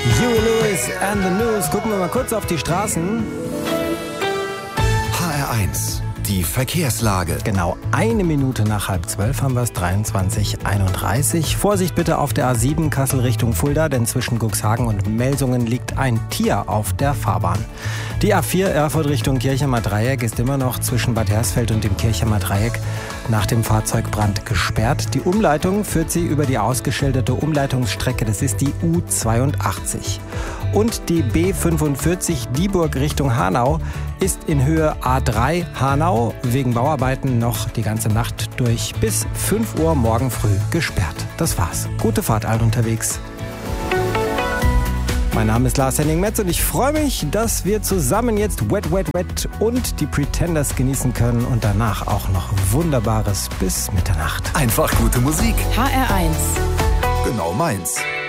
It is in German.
Huey Lewis and the News. Gucken wir mal kurz auf die Straßen. HR1, die Verkehrslage. Genau 1 Minute nach 11:30 haben wir es, 23:31. Vorsicht bitte auf der A7 Kassel Richtung Fulda, denn zwischen Cuxhagen und Melsungen liegt ein Tier auf der Fahrbahn. Die A4 Erfurt Richtung Kirchheimer Dreieck ist immer noch zwischen Bad Hersfeld und dem Kirchheimer Dreieck nach dem Fahrzeugbrand gesperrt. Die Umleitung führt sie über die ausgeschilderte Umleitungsstrecke, das ist die U82. Und die B45 Dieburg Richtung Hanau ist in Höhe A3 Hanau wegen Bauarbeiten noch die ganze Nacht durch bis 5 Uhr morgen früh gesperrt. Das war's. Gute Fahrt allen unterwegs. Mein Name ist Lars-Henning Metz und ich freue mich, dass wir zusammen jetzt Wet, Wet, Wet und die Pretenders genießen können und danach auch noch Wunderbares bis Mitternacht. Einfach gute Musik. HR1. Genau meins.